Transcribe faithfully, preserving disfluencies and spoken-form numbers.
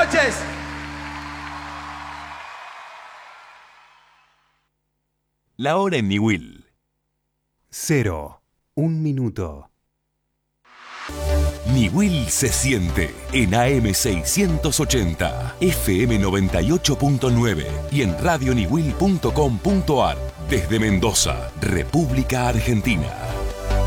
noches. La hora en Niwil. Cero. Un minuto. Niwil se siente en A M seiscientos ochenta, F M noventa y ocho punto nueve y en radio niwil punto com punto ar desde Mendoza, República Argentina.